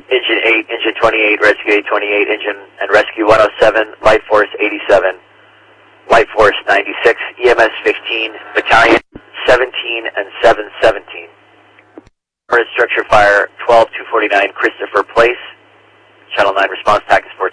Engine 8, Engine 28, Rescue 828, Engine and Rescue 107, Light Force 87, Light Force 96, EMS 15, Battalion 17 and 717. Structure fire 12249, Christopher Place. Channel 9 response, packet support